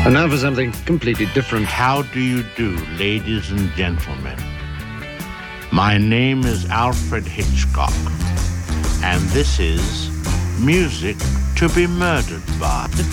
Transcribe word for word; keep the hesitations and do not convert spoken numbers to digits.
And now for something completely different. How do you do, ladies and gentlemen? My name is Alfred Hitchcock, and this is Music to be Murdered By.